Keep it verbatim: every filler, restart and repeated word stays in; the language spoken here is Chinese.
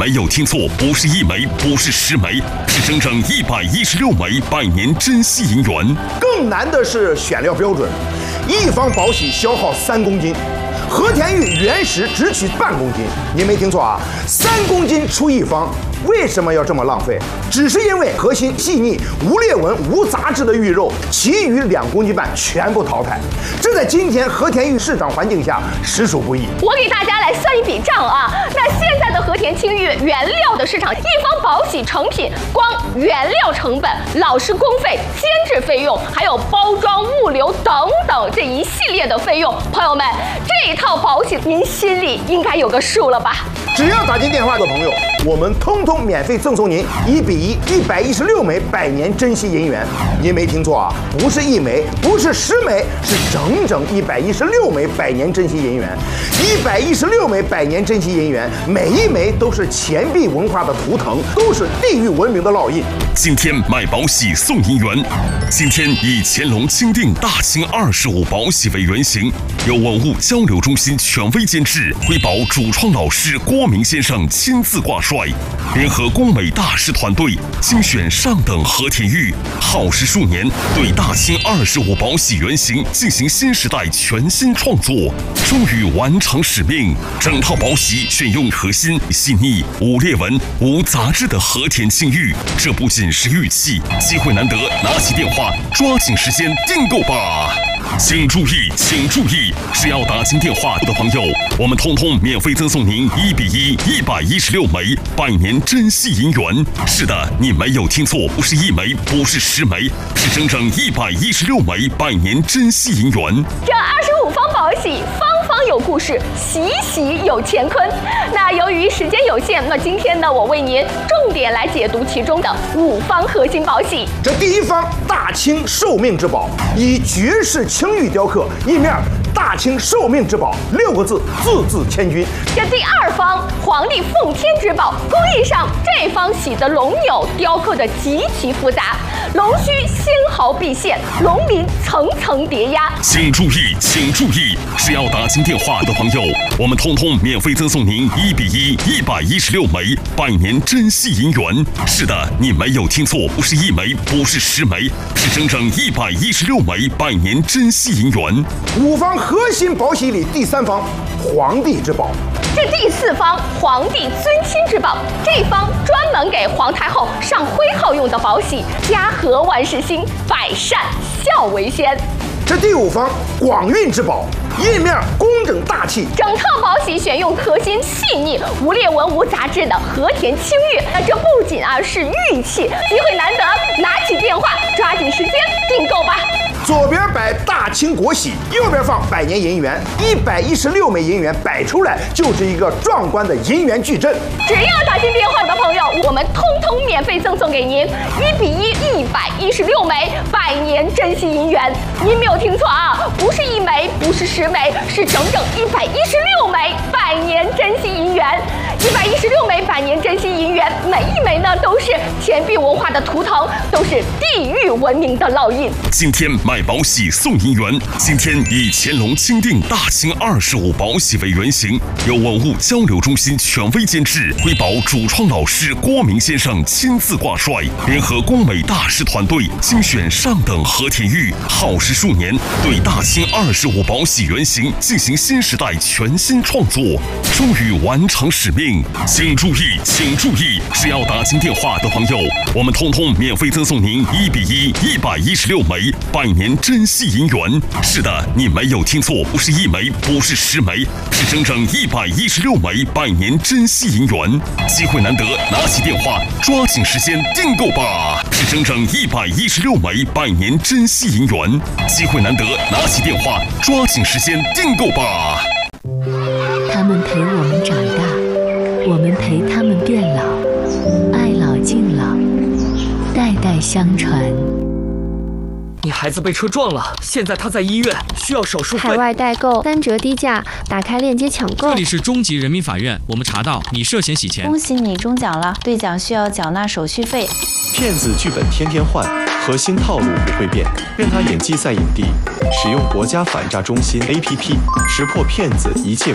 没有听错，不是一枚，不是十枚，是整整一百一十六枚百年珍稀银元。 更难的是选料标准，一方宝玺消耗三公斤。和田玉原石只取半公斤，您没听错啊，三公斤出一方。为什么要这么浪费？只是因为核心细腻、无裂纹、无杂质的玉肉，其余两公斤半全部淘汰。这在今天和田玉市场环境下实属不易。 我给大家来算一笔账啊，那现在的和田青玉原料的市场，一方宝玺成品，光原料成本、老师工费、监制费用，还有包装、物流等等这一系列的费用，朋友们，这一套宝玺您心里应该有个数了吧？ 只要打进电话的朋友，我们通通免费赠送您一比一一百一十六枚百年珍稀银元。您没听错啊，不是一枚，不是十枚，是整整一百一十六枚百年珍稀银元。一百一十六枚百年珍稀银元，每一枚都是钱币文化的图腾，都是地域文明的烙印。 今天买宝玺送银元。今天以乾隆钦定大清二十五宝玺为原型，由文物交流中心权威监制，瑰宝主创老师郭明先生亲自挂帅，联合工美大师团队精选上等和田玉，耗时数年，对大清二十五宝玺原型进行新时代全新创作，终于完成使命。整套宝玺选用核心、细腻、无裂纹、无杂质的和田青玉，这不仅是玉器，机会难得，拿起电话，抓紧时间订购吧！请注意，请注意，是要打进电话的朋友，我们通通免费赠送您一比一一百一十六枚百年珍稀银元。是的，你没有听错，不是一枚，不是十枚，是整整一百一十六枚百年珍稀银元。 这二十五方宝玺，方方有故事，喜喜有乾坤。那由于时间有限，那今天呢，我为您重点来解读其中的五方核心宝玺。 这第一方，大清寿命之宝，以绝世青玉雕刻，一面大清寿命之宝六个字，字字千钧。 这第二方，皇帝奉天之宝，工艺上这方玺的龙钮雕刻的极其复杂，龙须纤毫毕现，龙鳞层层叠压。 请注意，请注意，是要打进电话的朋友，我们通通免费赠送您一比一一百一十六枚百年珍稀银元。是的，你没有听错，不是一枚，不是十枚，是整整一百一十六枚百年珍稀银元。 五方核心宝玺里第三方，皇帝之宝。 这第四方，皇帝尊亲之宝，这一方专门给皇太后上徽号用的宝玺，家和万事兴，百善孝为先。 这第五方，广运之宝，印面工整大气， 整套宝玺选用核心细腻、无裂纹、无杂质的和田青玉。那这不仅啊是玉器，机会难得，拿起电话，抓紧时间订购吧。 左边摆大清国玺，右边放百年银元，一百一十六枚银元摆出来就是一个壮观的银元矩阵。 只要打进电话的朋友，我们通通免费赠送给您一比一一百一十六枚百年珍稀银元。您没有听错啊，不是一枚，不是十枚，是整整一百一十六枚百年珍稀银元。一百一十六枚百年珍稀银元，每一枚呢都是钱币文化的图腾，都是地域文明的烙印。 今天买宝玺送银元。今天以乾隆钦定大清二十五宝玺为原型，由文物交流中心权威监制，瑰宝主创老师郭明先生亲自挂帅，联合工美大师团队精选上等和田玉，耗时数年，对大清二十五宝玺原型进行新时代全新创作，终于完成使命。请注意，请注意，是要打进电话的朋友，我们通通免费赠送您一比一一百一十六枚百年珍稀银元。是的，你没有听错，不是一枚，不是十枚，是整整一百一十六枚百年珍稀银元。机会难得，拿起电话，抓紧时间订购吧！是整整一百一十六枚百年珍稀银元。机会难得，拿起电话，抓紧时间订购吧！ 他们陪我们长大，我们陪他们变老，爱老敬老，代代相传。 你孩子被车撞了，现在他在医院，需要手术费。 海外代购，单折低价，打开链接抢购。 这里是中级人民法院，我们查到你涉嫌洗钱。 恭喜你中奖了，兑奖需要缴纳手续费。 骗子剧本天天换，核心套路不会变，愿他演技赛影帝。使用国家反诈中心 A P P， 识破骗子一切。